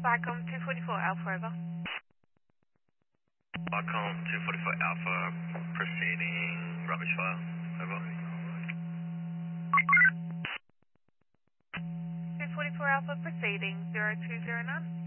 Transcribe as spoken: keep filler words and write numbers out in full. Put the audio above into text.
Barcom two forty-four Alpha, over. Barcom two forty-four Alpha, proceeding rubbish file, over. two forty-four Alpha, proceeding zero two zero nine.